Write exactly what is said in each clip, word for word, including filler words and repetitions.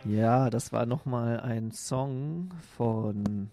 Ja, das war nochmal ein Song von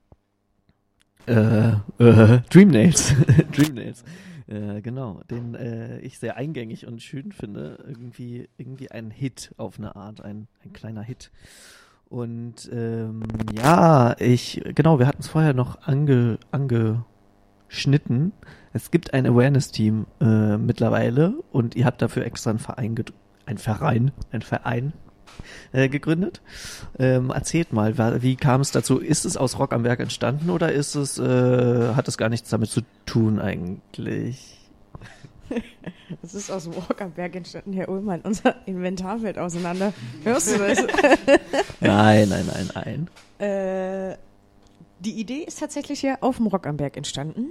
äh, äh, Dreamnails. Dreamnails. Äh, genau, den äh, ich sehr eingängig und schön finde. Irgendwie, irgendwie ein Hit auf eine Art, ein, ein kleiner Hit. Und ähm, ja, ich, genau, wir hatten es vorher noch ange, angeschnitten. Es gibt ein Awareness-Team äh, mittlerweile und ihr habt dafür extra einen Verein, ein Verein, ein Verein äh, gegründet. Ähm, erzählt mal, wie kam es dazu? Ist es aus Rock am Berg entstanden oder ist es, äh, hat es gar nichts damit zu tun eigentlich? Es ist aus Rock am Berg entstanden, Herr Ullmann. Unser Inventar fällt auseinander. Hörst du das? Nein, nein, nein, nein. Äh, die Idee ist tatsächlich ja auf dem Rock am Berg entstanden,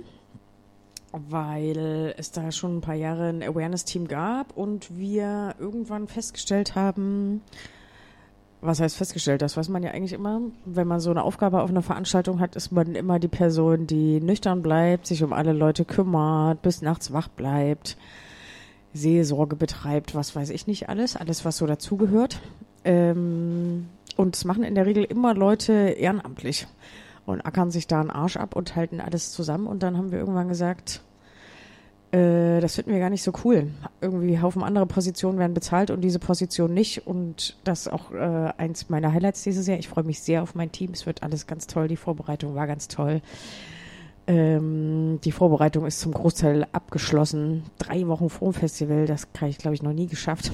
weil es da schon ein paar Jahre ein Awareness-Team gab und wir irgendwann festgestellt haben, was heißt festgestellt, das weiß man ja eigentlich immer, wenn man so eine Aufgabe auf einer Veranstaltung hat, ist man immer die Person, die nüchtern bleibt, sich um alle Leute kümmert, bis nachts wach bleibt, Seelsorge betreibt, was weiß ich nicht alles, alles was so dazugehört. Ähm, und es machen in der Regel immer Leute ehrenamtlich und ackern sich da einen Arsch ab und halten alles zusammen. Und dann haben wir irgendwann gesagt, äh, das finden wir gar nicht so cool. Irgendwie Haufen andere Positionen werden bezahlt und diese Position nicht. Und das ist auch äh, eins meiner Highlights dieses Jahr. Ich freue mich sehr auf mein Team. Es wird alles ganz toll. Die Vorbereitung war ganz toll. Ähm, die Vorbereitung ist zum Großteil abgeschlossen. Drei Wochen vor dem Festival, das habe ich, glaube ich, noch nie geschafft.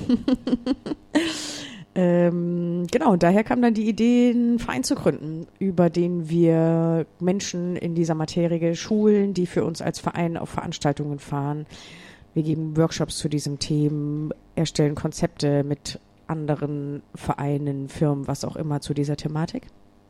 Ähm, genau, und daher kam dann die Idee, einen Verein zu gründen, über den wir Menschen in dieser Materie schulen, die für uns als Verein auf Veranstaltungen fahren. Wir geben Workshops zu diesem Thema, erstellen Konzepte mit anderen Vereinen, Firmen, was auch immer zu dieser Thematik.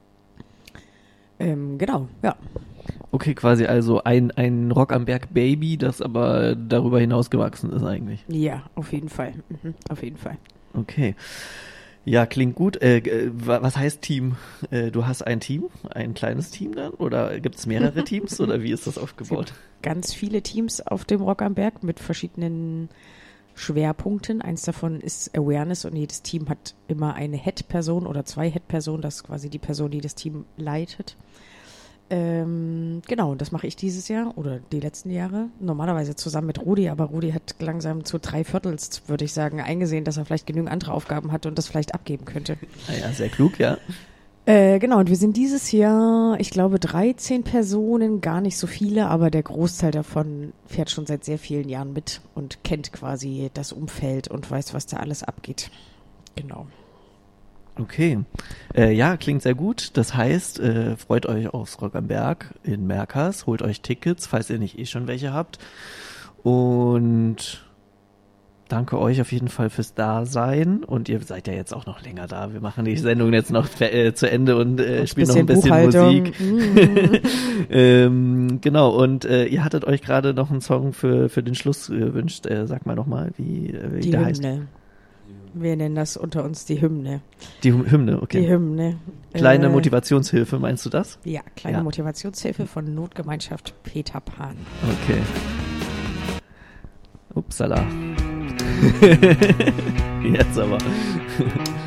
Ähm, genau, ja. Okay, quasi also ein, ein Rock am Berg Baby, das aber darüber hinaus gewachsen ist eigentlich. Ja, auf jeden Fall. Mhm, auf jeden Fall. Okay. Ja, klingt gut. Äh, was heißt Team? Äh, du hast ein Team, ein kleines Team dann? Oder gibt es mehrere Teams? Oder wie ist das aufgebaut? Es gibt ganz viele Teams auf dem Rock am Berg mit verschiedenen Schwerpunkten. Eins davon ist Awareness und jedes Team hat immer eine Head-Person oder zwei Head-Personen. Das ist quasi die Person, die das Team leitet. Ähm, genau, das mache ich dieses Jahr oder die letzten Jahre. Normalerweise zusammen mit Rudi, aber Rudi hat langsam zu drei Viertels, würde ich sagen, eingesehen, dass er vielleicht genügend andere Aufgaben hat und das vielleicht abgeben könnte. Naja, sehr klug, ja. Äh, genau, und wir sind dieses Jahr, ich glaube, dreizehn Personen, gar nicht so viele, aber der Großteil davon fährt schon seit sehr vielen Jahren mit und kennt quasi das Umfeld und weiß, was da alles abgeht. Genau. Okay, äh, ja, klingt sehr gut. Das heißt, äh, freut euch aufs Rock am Berg in Merkers, holt euch Tickets, falls ihr nicht eh schon welche habt. Und danke euch auf jeden Fall fürs Dasein. Und ihr seid ja jetzt auch noch länger da. Wir machen die Sendung jetzt noch äh, zu Ende und äh, spielen noch ein bisschen Musik. Mm. ähm, genau, und äh, ihr hattet euch gerade noch einen Song für, für den Schluss gewünscht. Äh, sag mal nochmal, wie, wie die der Hymne. heißt. Wir nennen das unter uns die Hymne. Die Hymne, okay. Die Hymne. Kleine äh, Motivationshilfe, meinst du das? Ja, kleine ja. Motivationshilfe von Notgemeinschaft Peter Pan. Okay. Upsala. Jetzt aber.